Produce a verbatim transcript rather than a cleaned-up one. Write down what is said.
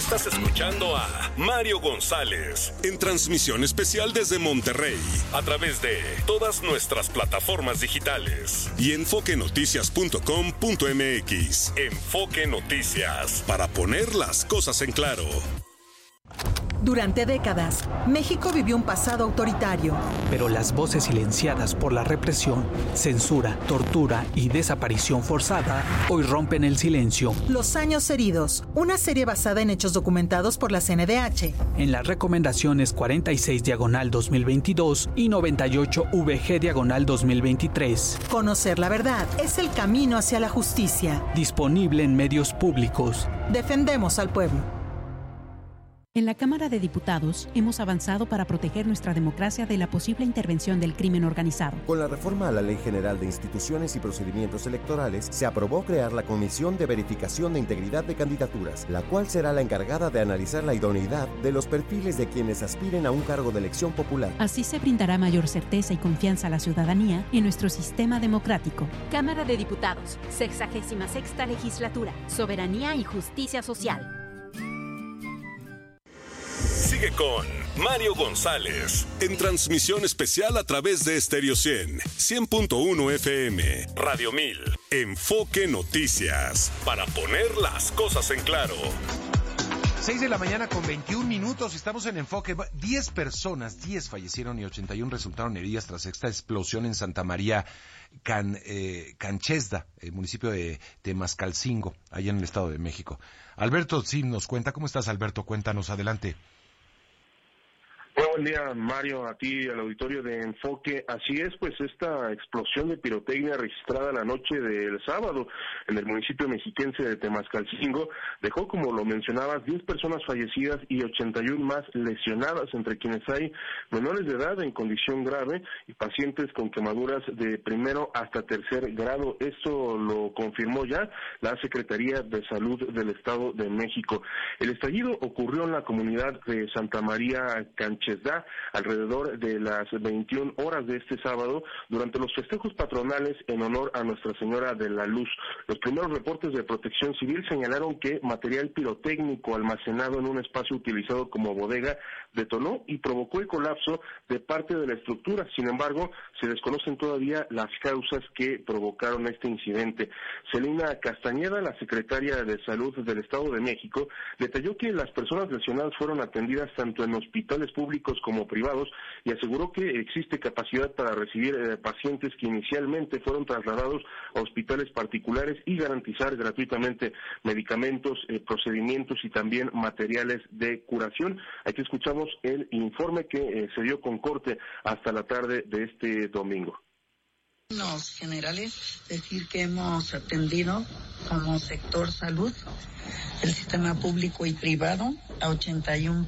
Estás escuchando a Mario González en transmisión especial desde Monterrey a través de todas nuestras plataformas digitales y enfoque noticias punto com punto m x. Enfoque Noticias, para poner las cosas en claro. Durante décadas, México vivió un pasado autoritario. Pero las voces silenciadas por la represión, censura, tortura y desaparición forzada hoy rompen el silencio. Los años heridos, una serie basada en hechos documentados por la C N D H. En las recomendaciones cuarenta y seis diagonal dos mil veintidós y noventa y ocho V G diagonal dos mil veintitrés. Conocer la verdad es el camino hacia la justicia. Disponible en medios públicos. Defendemos al pueblo. En la Cámara de Diputados hemos avanzado para proteger nuestra democracia de la posible intervención del crimen organizado. Con la reforma a la Ley General de Instituciones y Procedimientos Electorales, se aprobó crear la Comisión de Verificación de Integridad de Candidaturas, la cual será la encargada de analizar la idoneidad de los perfiles de quienes aspiren a un cargo de elección popular. Así se brindará mayor certeza y confianza a la ciudadanía en nuestro sistema democrático. Cámara de Diputados, sexagésima sexta legislatura, soberanía y justicia social. Sigue con Mario González en transmisión especial a través de Stereo cien, cien punto uno F M, Radio mil, Enfoque Noticias, para poner las cosas en claro. seis de la mañana con veintiún minutos, estamos en Enfoque. diez personas, diez fallecieron y ochenta y uno resultaron heridas tras esta explosión en Santa María Can, eh, Canchesda, el municipio de Temascalcingo, allá en el Estado de México. Alberto Sim nos cuenta. ¿Cómo estás, Alberto? Cuéntanos, adelante. Bueno, buen día, Mario, a ti, al auditorio de Enfoque. Así es, pues esta explosión de pirotecnia registrada la noche del sábado en el municipio mexiquense de Temascalcingo dejó, como lo mencionabas, diez personas fallecidas y ochenta y uno más lesionadas, entre quienes hay menores de edad en condición grave y pacientes con quemaduras de primero hasta tercer grado. Esto lo confirmó ya la Secretaría de Salud del Estado de México. El estallido ocurrió en la comunidad de Santa María Canchesda alrededor de las veintiuna horas de este sábado durante los festejos patronales en honor a Nuestra Señora de la Luz. Los primeros reportes de Protección Civil señalaron que material pirotécnico almacenado en un espacio utilizado como bodega detonó y provocó el colapso de parte de la estructura. Sin embargo, se desconocen todavía las causas que provocaron este incidente. Celina Castañeda, la secretaria de Salud del Estado de México, detalló que las personas lesionadas fueron atendidas tanto en hospitales públicos como privados y aseguró que existe capacidad para recibir eh, pacientes que inicialmente fueron trasladados a hospitales particulares y garantizar gratuitamente medicamentos, eh, procedimientos y también materiales de curación. Aquí escuchamos el informe que eh, se dio con corte hasta la tarde de este domingo. En los generales, decir que hemos atendido como sector salud, el sistema público y privado, a ochenta y una